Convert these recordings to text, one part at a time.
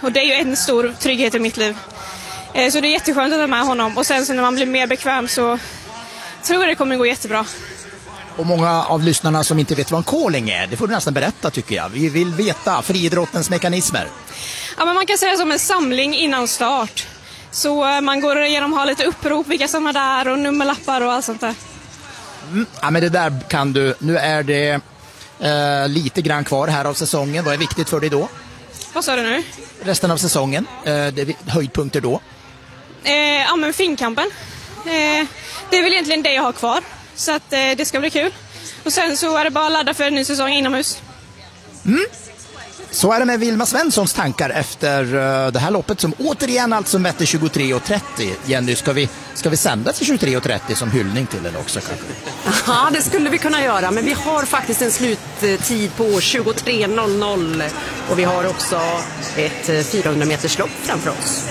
Och det är ju en stor trygghet i mitt liv. Så det är jätteskönt att ha med honom. Och sen så när man blir mer bekväm så tror jag det kommer gå jättebra. Och många av lyssnarna som inte vet vad en calling är, det får du nästan berätta tycker jag. Vi vill veta friidrottens mekanismer. Ja, men man kan säga som en samling innan start. Så man går igenom, har lite upprop, vilka som är där och nummerlappar och allt sånt där. Ja, men det där kan du. Nu är det lite grann kvar här av säsongen. Vad är viktigt för dig då? Vad sa du nu? Resten av säsongen, det är höjdpunkter då? Ja, men finkampen. Det är väl egentligen det jag har kvar. Så att det ska bli kul. Och sen så är det bara att ladda för en ny säsong inomhus. Så är det med Vilma Svenssons tankar efter det här loppet som återigen alltså mätte 23.30. Jenny, ska vi sända till 23.30 som hyllning till den också kanske? Ja, det skulle vi kunna göra, men vi har faktiskt en sluttid på 23.00 och vi har också ett 400 meters lopp framför oss.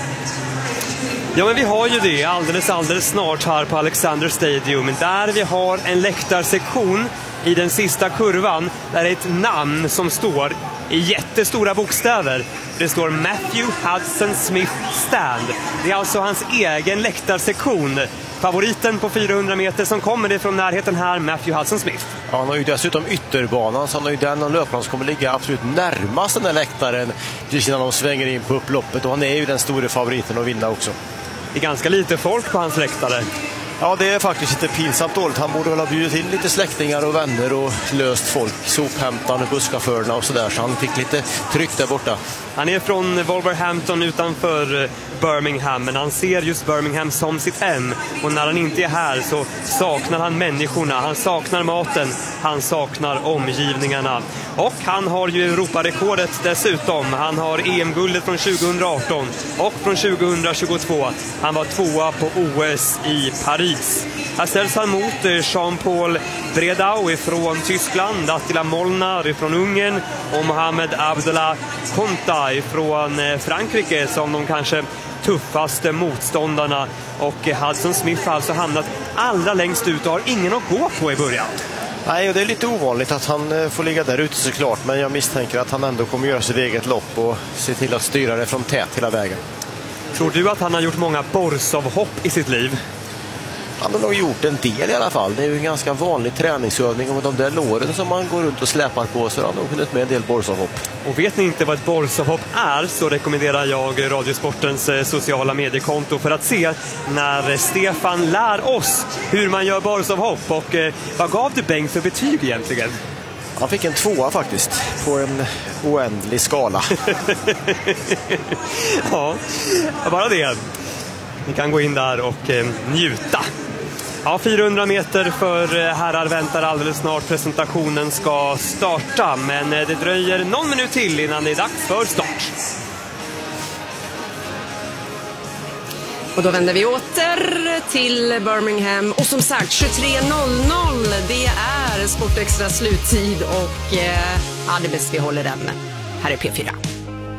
Ja, men vi har ju det alldeles snart här på Alexander Stadium, där vi har en läktarsektion i den sista kurvan där det är ett namn som står i jättestora bokstäver. Det står Matthew Hudson Smith Stand. Det är alltså hans egen läktarsektion. Favoriten på 400 meter som kommer ifrån närheten här, Matthew Hudson Smith. Ja, han har ju dessutom ytterbanan, så han har ju den löparen som kommer ligga absolut närmast den här läktaren precis innan de svänger in på upploppet, och han är ju den stora favoriten att vinna också. Det är ganska lite folk på hans läktare. Ja, det är faktiskt inte pinsamt dåligt. Han borde väl ha bjudit in lite släktingar och vänner och löst folk, sophämtarna, busschaufförerna och sådär, så han fick lite tryck där borta. Han är från Wolverhampton utanför Birmingham, men han ser just Birmingham som sitt hem. Och när han inte är här så saknar han människorna, han saknar maten, han saknar omgivningarna. Och han har ju Europarekordet dessutom. Han har EM-guldet från 2018 och från 2022. Han var tvåa på OS i Paris. Här ställs han mot Jean-Paul Bredau från Tyskland, Attila Molnar från Ungern och Mohamed Abdullah Konta från Frankrike som de kanske tuffaste motståndarna. Och Hudson Smith har alltså hamnat allra längst ut och har ingen att gå på i början. Nej, och det är lite ovanligt att han får ligga där ute såklart, men jag misstänker att han ändå kommer göra sitt eget lopp och se till att styra det från tät hela vägen. Tror du att han har gjort många borsavhopp i sitt liv? Han har nog gjort en del i alla fall. Det är ju en ganska vanlig träningsövning, och med de där låren som man går runt och släpar på så har han nog hunnit med en del borsavhopp. Och vet ni inte vad ett borsavhopp är, så rekommenderar jag Radiosportens sociala mediekonto för att se när Stefan lär oss hur man gör borsavhopp. Och vad gav du Bengt för betyg egentligen? Han fick en 2 faktiskt, på en oändlig skala. Ja, bara det. Ni kan gå in där och njuta. Ja, 400 meter för herrar väntar alldeles snart. Presentationen ska starta, men det dröjer någon minut till innan det är dags för start. Och då vänder vi åter till Birmingham. Och som sagt, 23.00, det är Sportextra sluttid. Och det är bäst vi håller den. Här är P4.